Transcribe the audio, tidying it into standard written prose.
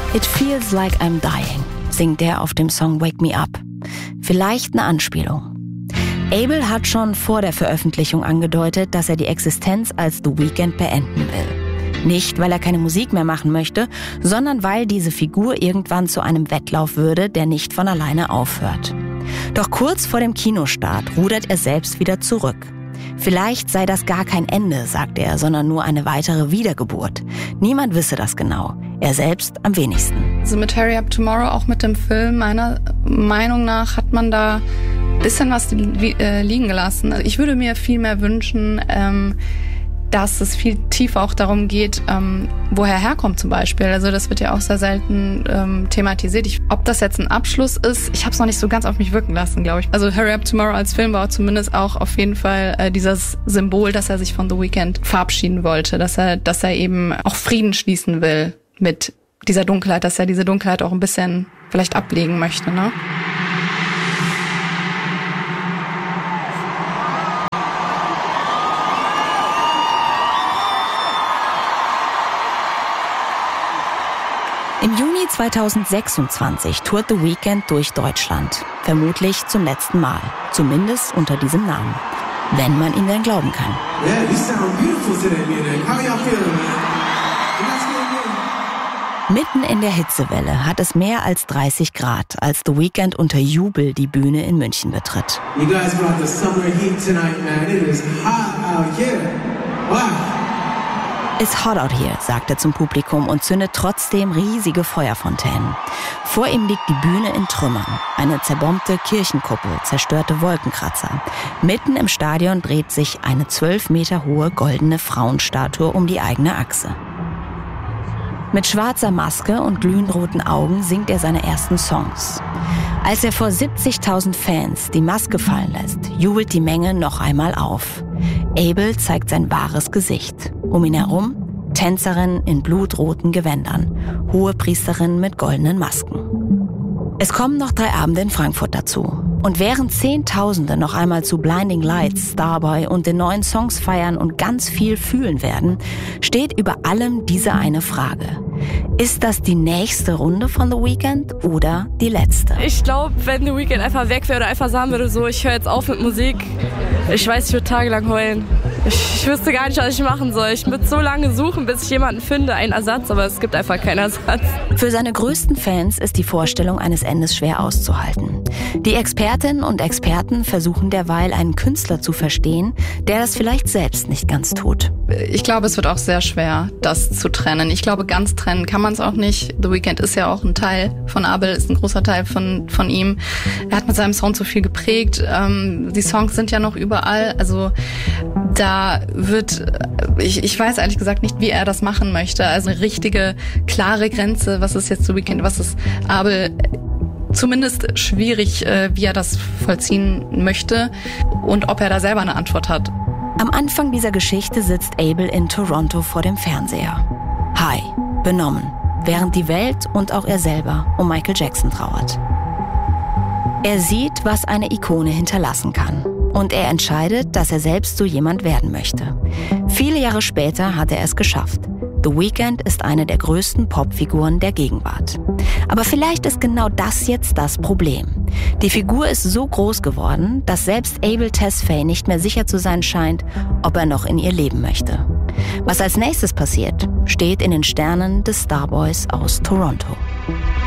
It feels like I'm dying, singt er auf dem Song Wake Me Up. Vielleicht eine Anspielung. Abel hat schon vor der Veröffentlichung angedeutet, dass er die Existenz als The Weeknd beenden will. Nicht, weil er keine Musik mehr machen möchte, sondern weil diese Figur irgendwann zu einem Wettlauf würde, der nicht von alleine aufhört. Doch kurz vor dem Kinostart rudert er selbst wieder zurück. Vielleicht sei das gar kein Ende, sagt er, sondern nur eine weitere Wiedergeburt. Niemand wisse das genau. Er selbst am wenigsten. Also mit Hurry Up Tomorrow, auch mit dem Film, meiner Meinung nach hat man da ein bisschen was liegen gelassen. Also ich würde mir viel mehr wünschen, dass es viel tiefer auch darum geht, woher er herkommt zum Beispiel. Also das wird ja auch sehr selten thematisiert. Ob das jetzt ein Abschluss ist, ich habe es noch nicht so ganz auf mich wirken lassen, glaube ich. Also Hurry Up Tomorrow als Film war zumindest auch auf jeden Fall dieses Symbol, dass er sich von The Weeknd verabschieden wollte, dass er eben auch Frieden schließen will mit dieser Dunkelheit, dass er diese Dunkelheit auch ein bisschen vielleicht ablegen möchte, ne? Im Juni 2026 tourt The Weeknd durch Deutschland. Vermutlich zum letzten Mal. Zumindest unter diesem Namen. Wenn man ihm denn glauben kann. Yeah, you sound beautiful today, Munich. How y'all feeling, man? Mitten in der Hitzewelle hat es mehr als 30 Grad, als The Weeknd unter Jubel die Bühne in München betritt. You guys brought the summer heat tonight, man. It is hot out here. Wow. It's hot out here, sagt er zum Publikum und zündet trotzdem riesige Feuerfontänen. Vor ihm liegt die Bühne in Trümmern. Eine zerbombte Kirchenkuppel, zerstörte Wolkenkratzer. Mitten im Stadion dreht sich eine 12 Meter hohe goldene Frauenstatue um die eigene Achse. Mit schwarzer Maske und glühend roten Augen singt er seine ersten Songs. Als er vor 70.000 Fans die Maske fallen lässt, jubelt die Menge noch einmal auf. Abel zeigt sein wahres Gesicht. Um ihn herum Tänzerinnen in blutroten Gewändern, Hohepriesterinnen mit goldenen Masken. Es kommen noch 3 Abende in Frankfurt dazu. Und während Zehntausende noch einmal zu Blinding Lights, Starboy und den neuen Songs feiern und ganz viel fühlen werden, steht über allem diese eine Frage. Ist das die nächste Runde von The Weeknd oder die letzte? Ich glaube, wenn The Weeknd einfach weg wäre oder einfach sagen würde, so, ich höre jetzt auf mit Musik, ich weiß, ich würde tagelang heulen. Ich wüsste gar nicht, was ich machen soll. Ich würde so lange suchen, bis ich jemanden finde, einen Ersatz, aber es gibt einfach keinen Ersatz. Für seine größten Fans ist die Vorstellung eines Endes schwer auszuhalten. Die Expertinnen und Experten versuchen derweil, einen Künstler zu verstehen, der das vielleicht selbst nicht ganz tut. Ich glaube, es wird auch sehr schwer, das zu trennen. Ich glaube, ganz trennen kann man es auch nicht. The Weeknd ist ja auch ein Teil von Abel, ist ein großer Teil von ihm. Er hat mit seinem Sound so viel geprägt. Die Songs sind ja noch überall. Also da wird, ich weiß ehrlich gesagt nicht, wie er das machen möchte. Also eine richtige, klare Grenze, was ist jetzt The Weeknd, was ist Abel, zumindest schwierig, wie er das vollziehen möchte und ob er da selber eine Antwort hat. Am Anfang dieser Geschichte sitzt Abel in Toronto vor dem Fernseher. High, benommen, während die Welt und auch er selber um Michael Jackson trauert. Er sieht, was eine Ikone hinterlassen kann. Und er entscheidet, dass er selbst so jemand werden möchte. Viele Jahre später hat er es geschafft. The Weeknd ist eine der größten Popfiguren der Gegenwart. Aber vielleicht ist genau das jetzt das Problem. Die Figur ist so groß geworden, dass selbst Abel Tesfaye nicht mehr sicher zu sein scheint, ob er noch in ihr leben möchte. Was als nächstes passiert, steht in den Sternen des Starboys aus Toronto.